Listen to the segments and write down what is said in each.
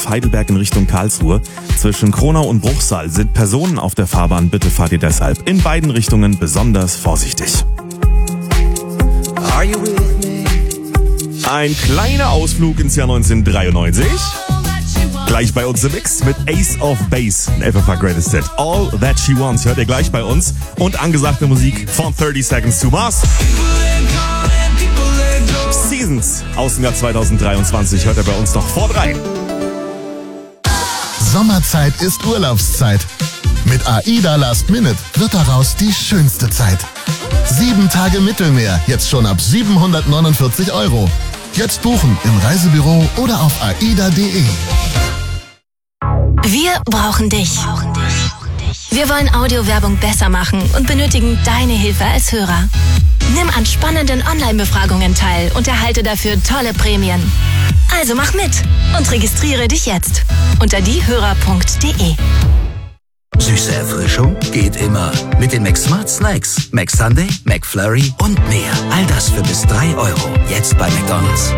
A12 Heidelberg in Richtung Karlsruhe. Zwischen Kronau und Bruchsal sind Personen auf der Fahrbahn. Bitte fahrt ihr deshalb in beiden Richtungen besonders vorsichtig. Are you with me? Ein kleiner Ausflug ins Jahr 1993. Gleich bei uns im Mix mit Ace of Base, FFH Greatest Hit. All That She Wants hört ihr gleich bei uns. Und angesagte Musik von 30 Seconds to Mars. Seasons aus dem Jahr 2023 hört ihr bei uns noch vor 3. Sommerzeit ist Urlaubszeit. Mit AIDA Last Minute wird daraus die schönste Zeit. 7 Tage Mittelmeer, jetzt schon ab 749 €. Jetzt buchen im Reisebüro oder auf aida.de. Wir brauchen dich. Wir wollen Audiowerbung besser machen und benötigen deine Hilfe als Hörer. Nimm an spannenden Online-Befragungen teil und erhalte dafür tolle Prämien. Also mach mit und registriere dich jetzt unter diehörer.de. Süße Erfrischung geht immer. Mit den McSmart Snacks. McSunday, McFlurry und mehr. All das für bis 3 €. Jetzt bei McDonald's.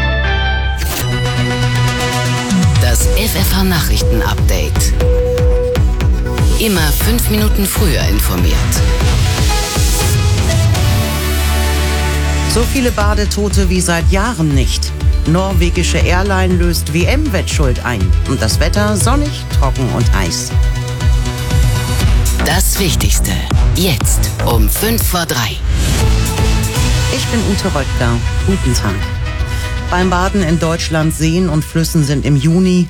Das FFH Nachrichten Update. Immer 5 Minuten früher informiert. So viele Badetote wie seit Jahren nicht. Norwegische Airline löst WM-Wettschuld ein. Und das Wetter sonnig, trocken und heiß. Das Wichtigste. Jetzt um 5 vor 3. Ich bin Ute Röttger. Guten Tag. Beim Baden in Deutschlands Seen und Flüssen sind im Juni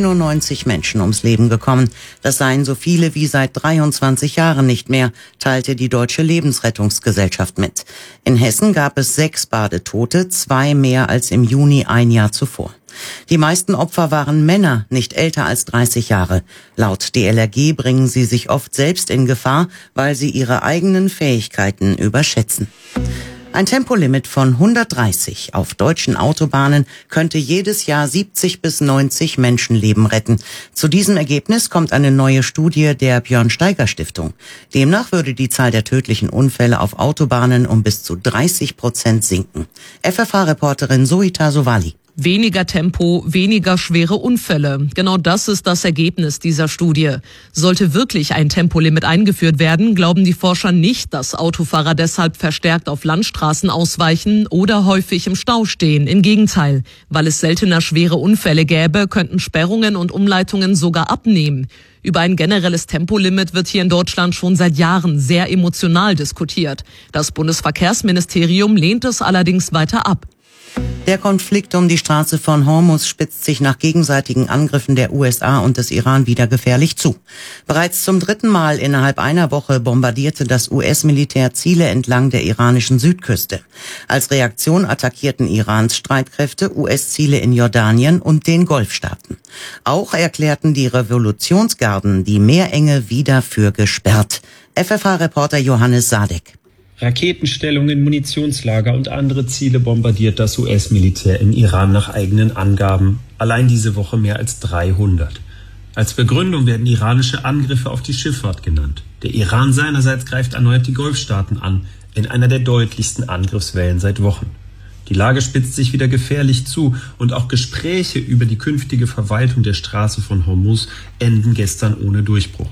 99 Menschen ums Leben gekommen. Das seien so viele wie seit 23 Jahren nicht mehr, teilte die Deutsche Lebensrettungsgesellschaft mit. In Hessen gab es 6 Badetote, 2 mehr als im Juni ein Jahr zuvor. Die meisten Opfer waren Männer, nicht älter als 30 Jahre. Laut DLRG bringen sie sich oft selbst in Gefahr, weil sie ihre eigenen Fähigkeiten überschätzen. Ein Tempolimit von 130 auf deutschen Autobahnen könnte jedes Jahr 70 bis 90 Menschenleben retten. Zu diesem Ergebnis kommt eine neue Studie der Björn-Steiger-Stiftung. Demnach würde die Zahl der tödlichen Unfälle auf Autobahnen um bis zu 30% sinken. FFH-Reporterin Zoita Sowali. Weniger Tempo, weniger schwere Unfälle. Genau das ist das Ergebnis dieser Studie. Sollte wirklich ein Tempolimit eingeführt werden, glauben die Forscher nicht, dass Autofahrer deshalb verstärkt auf Landstraßen ausweichen oder häufig im Stau stehen. Im Gegenteil, weil es seltener schwere Unfälle gäbe, könnten Sperrungen und Umleitungen sogar abnehmen. Über ein generelles Tempolimit wird hier in Deutschland schon seit Jahren sehr emotional diskutiert. Das Bundesverkehrsministerium lehnt es allerdings weiter ab. Der Konflikt um die Straße von Hormuz spitzt sich nach gegenseitigen Angriffen der USA und des Iran wieder gefährlich zu. Bereits zum 3. Mal innerhalb einer Woche bombardierte das US-Militär Ziele entlang der iranischen Südküste. Als Reaktion attackierten Irans Streitkräfte US-Ziele in Jordanien und den Golfstaaten. Auch erklärten die Revolutionsgarden die Meerenge wieder für gesperrt. FFH-Reporter Johannes Sadek. Raketenstellungen, Munitionslager und andere Ziele bombardiert das US-Militär im Iran nach eigenen Angaben. Allein diese Woche mehr als 300. Als Begründung werden iranische Angriffe auf die Schifffahrt genannt. Der Iran seinerseits greift erneut die Golfstaaten an, in einer der deutlichsten Angriffswellen seit Wochen. Die Lage spitzt sich wieder gefährlich zu und auch Gespräche über die künftige Verwaltung der Straße von Hormuz enden gestern ohne Durchbruch.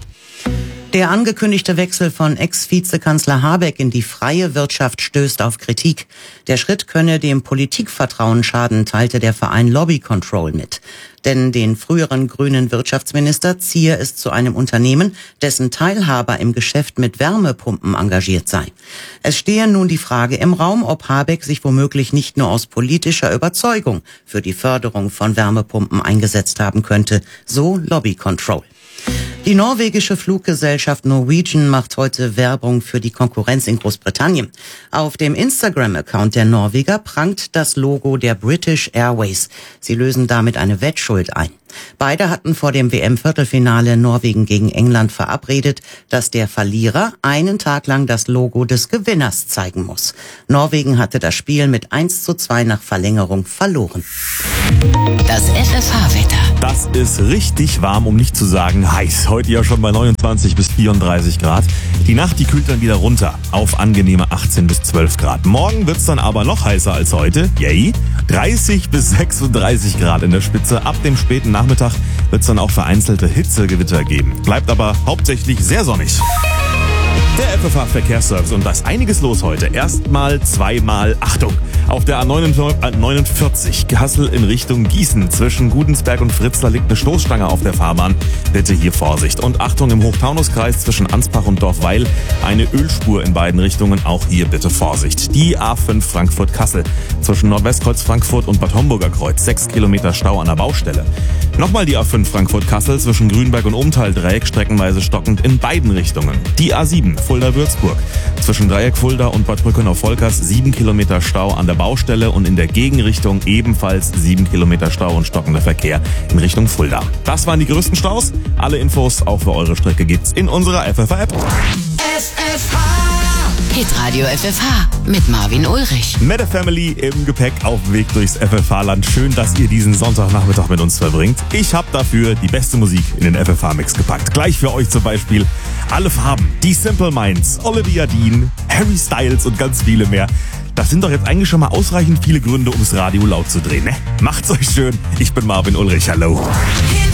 Der angekündigte Wechsel von Ex-Vizekanzler Habeck in die freie Wirtschaft stößt auf Kritik. Der Schritt könne dem Politikvertrauen schaden, teilte der Verein Lobby Control mit. Denn den früheren grünen Wirtschaftsminister ziehe es zu einem Unternehmen, dessen Teilhaber im Geschäft mit Wärmepumpen engagiert sei. Es stehe nun die Frage im Raum, ob Habeck sich womöglich nicht nur aus politischer Überzeugung für die Förderung von Wärmepumpen eingesetzt haben könnte, so Lobby Control. Die norwegische Fluggesellschaft Norwegian macht heute Werbung für die Konkurrenz in Großbritannien. Auf dem Instagram-Account der Norweger prangt das Logo der British Airways. Sie lösen damit eine Wettschuld ein. Beide hatten vor dem WM-Viertelfinale Norwegen gegen England verabredet, dass der Verlierer einen Tag lang das Logo des Gewinners zeigen muss. Norwegen hatte das Spiel mit 1:2 nach Verlängerung verloren. Das FFH-Wetter. Das ist richtig warm, um nicht zu sagen heiß. Heute ja schon bei 29 bis 34 Grad. Die Nacht, die kühlt dann wieder runter auf angenehme 18 bis 12 Grad. Morgen wird's dann aber noch heißer als heute. Yay! 30 bis 36 Grad in der Spitze. Ab dem späten Nachmittag wird es dann auch vereinzelte Hitzegewitter geben. Bleibt aber hauptsächlich sehr sonnig. Der FFH-Verkehrsservice und da ist einiges los heute. Erstmal zweimal Achtung. Auf der A49 Kassel in Richtung Gießen zwischen Gudensberg und Fritzlar liegt eine Stoßstange auf der Fahrbahn. Bitte hier Vorsicht. Und Achtung im Hochtaunuskreis zwischen Ansbach und Dorfweil eine Ölspur in beiden Richtungen. Auch hier bitte Vorsicht. Die A5 Frankfurt-Kassel zwischen Nordwestkreuz Frankfurt und Bad Homburger Kreuz. 6 Kilometer Stau an der Baustelle. Nochmal die A5 Frankfurt-Kassel zwischen Grünberg und Umtal-Dreieck streckenweise stockend in beiden Richtungen. Die A7 Fulda-Würzburg zwischen Dreieck Fulda und Bad Brückenau-Volkers 7 Kilometer Stau an der Baustelle und in der Gegenrichtung ebenfalls 7 Kilometer Stau und stockender Verkehr in Richtung Fulda. Das waren die größten Staus. Alle Infos auch für eure Strecke gibt's in unserer FFH-App. Hitradio FFH mit Marvin Ulrich. Met a Family im Gepäck auf dem Weg durchs FFH-Land. Schön, dass ihr diesen Sonntagnachmittag mit uns verbringt. Ich habe dafür die beste Musik in den FFH-Mix gepackt. Gleich für euch zum Beispiel Alle Farben, die Simple Minds, Olivia Dean, Harry Styles und ganz viele mehr. Das sind doch jetzt eigentlich schon mal ausreichend viele Gründe, ums Radio laut zu drehen, ne? Macht's euch schön. Ich bin Marvin Ulrich. Hallo.